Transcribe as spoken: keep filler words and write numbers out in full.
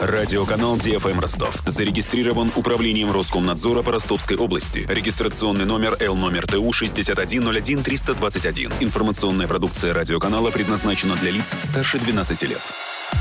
Радиоканал Ди Эф Эм Ростов. Зарегистрирован Управлением Роскомнадзора по Ростовской области. Регистрационный номер Л номер Т У шестьдесят один ноль один триста двадцать один. Информационная продукция радиоканала предназначена для лиц старше двенадцати лет.